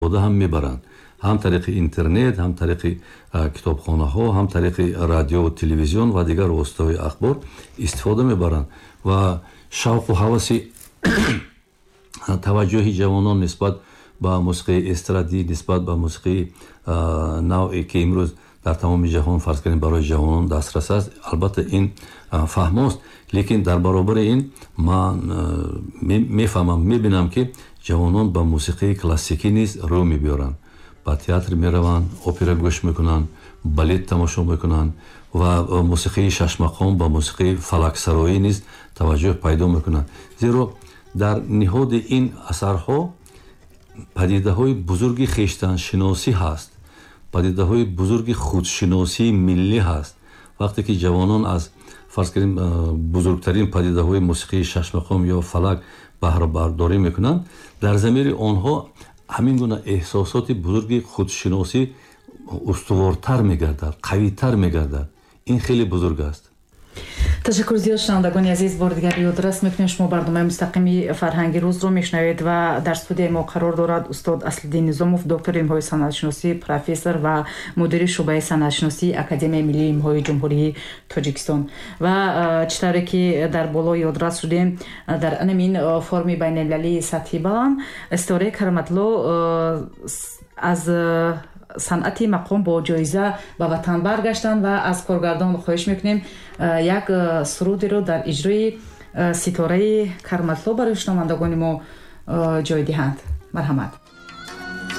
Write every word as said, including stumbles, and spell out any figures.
ҳам мебаранд, ҳам тариқи интернет, ҳам тариқи китобхонаҳо, ҳам тариқи радио, телевизион ва дигар воситаҳои ахбор истифода мебаранд ва шавқу ҳаваси таваҷҷӯҳи ҷавонон нисбат ба мусиқии эстрадӣ, нисбат ба мусиқии навъе ки имрӯз дар тамоми ҷаҳон фарз кардем барои ҷавонон дастрас аст, албатта ин фаҳмост, лекин дар баробари ин ман мефаҳмам, мебинам ки ҷавонон ба мусиқии классикӣ низ рӯ мебиёранд, ба театр мераванд, опера гӯш мекунанд, балет тамошо мекунанд ва мусиқии шашмақом ба мусиқии фалаксароӣ низ таваҷҷӯҳ пайдо мекунанд. Зеро дар ниҳоди ин асарҳо падидаҳои бузурги хештаншиносӣ ҳаст, падидаҳои бузурги худшиносии миллӣ ҳаст. вақте ки ҷавонон аз фарз кардем бузургтарин падидаҳои мусиқии шашмақом ё фалак баҳрабардорӣ мекунанд, дар замири онҳо ҳамин гуна эҳсосоти бузурги худшиносӣ устувортар мегардад, қавитар мегардад. ин хеле бузург аст. ташаккур зиёд шунавандагони азиз, бори дигар ёдрас мекунем шумо барномаи мустақими фарҳанги рӯзро мешунавед ва дар студияи мо қарор дорад устод Аслиддин Низомов, доктори илмҳои санъатшиносӣ, профессор ва мудири шуъбаи санъатшиносии Академияи Миллии Илмҳои Ҷумҳурии Тоҷикистон. ва чӣ тавре ки дар боло ёдрас шудем, дар анамин форуми байналмилалии сатҳи баланд истораи Караматло аз санъати мақом бо ҷоиза ба ватан баргаштанд ва аз коргардон хоҳиш мекунем як сурудеро дар иҷрои ситораи Караматло барои шунавандагони мо ҷой диҳанд. марҳамат.